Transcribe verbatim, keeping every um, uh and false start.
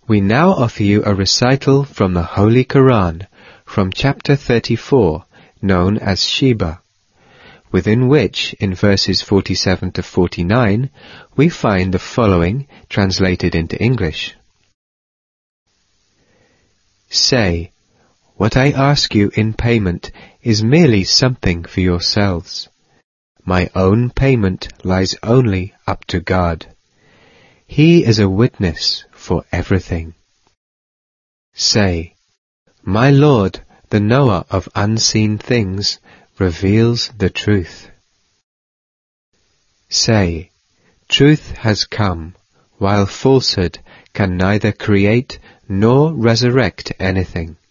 We now offer you a recital from the Holy Quran, from chapter thirty-four, known as Sheba, within which, in verses forty-seven to forty-nine, we find the following translated into English. Say, what I ask you in payment is merely something for yourselves. My own payment lies only up to God. He is a witness for everything. Say, my Lord, the knower of unseen things, reveals the truth. Say, truth has come, while falsehood can neither create nor resurrect anything.